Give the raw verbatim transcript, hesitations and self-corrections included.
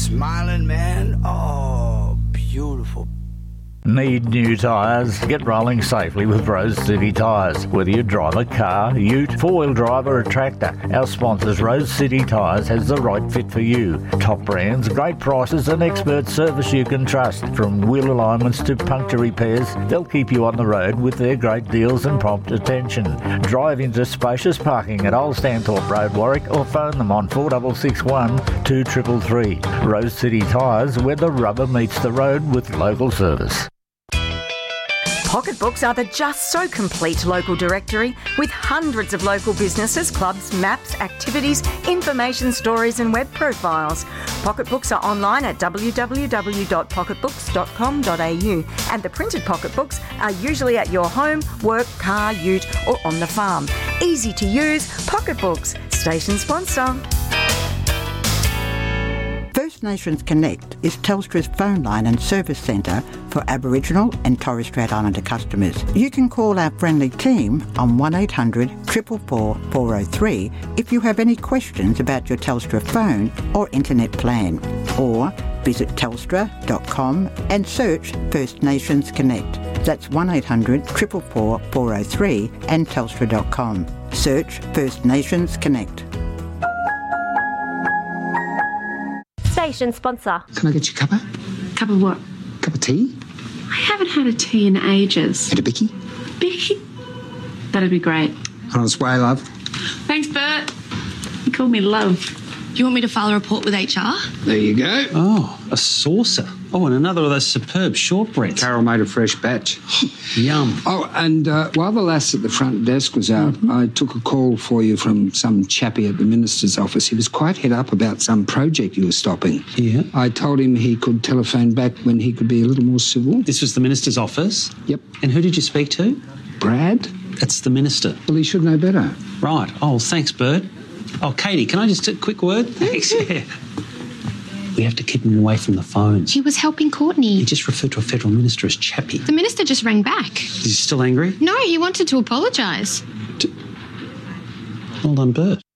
smiling, man. Oh, beautiful. Need new tyres? Get rolling safely with Rose City Tyres. Whether you drive a car, ute, four-wheel drive or a tractor, our sponsors Rose City Tyres has the right fit for you. Top brands, great prices and expert service you can trust. From wheel alignments to puncture repairs, they'll keep you on the road with their great deals and prompt attention. Drive into spacious parking at Old Stanthorpe Road, Warwick, or phone them on four six six one, two three three three. Rose City Tyres, where the rubber meets the road with local service. Pocketbooks are the just so complete local directory with hundreds of local businesses, clubs, maps, activities, information stories and web profiles. Pocketbooks are online at w w w dot pocketbooks dot com dot a u and the printed pocketbooks are usually at your home, work, car, ute or on the farm. Easy to use, Pocketbooks, station sponsor. First Nations Connect is Telstra's phone line and service centre for Aboriginal and Torres Strait Islander customers. You can call our friendly team on one eight hundred, four four four, four oh three if you have any questions about your Telstra phone or internet plan. Or visit telstra dot com and search First Nations Connect. That's one eight hundred, four four four, four oh three and telstra dot com. Search First Nations Connect. Station sponsor. Can I get you a cuppa? Cup of what? Cup of tea? I haven't had a tea in ages. And a bicky? Bicky? That'd be great. On its way, love. Thanks, Bert. You called me love. Do you want me to file a report with H R? There you go. Oh, a saucer. Oh, and another of those superb shortbreads. Carol made a fresh batch. Yum. Oh, and uh, while the lass at the front desk was out, mm-hmm. I took a call for you from some chappie at the minister's office. He was quite head up about some project you were stopping. Yeah. I told him he could telephone back when he could be a little more civil. This was the minister's office? Yep. And who did you speak to? Brad. That's the minister. Well, he should know better. Right. Oh, thanks, Bert. Oh, Katie, can I just a quick word? Thanks, yeah. We have to keep him away from the phones. He was helping Courtney. He just referred to a federal minister as chappie. The minister just rang back. Is he still angry? No, he wanted to apologise. D- well done, Bert.